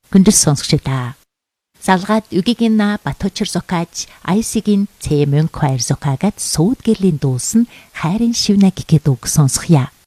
Хүндэл сонсогчдаа. Салгаад үгигина Баточор зокааж Айсигийн Цэмэн Quair зокаагад сууд гэрлийн дуусан хайрын шивнэ гэхэд үг сонсхъя.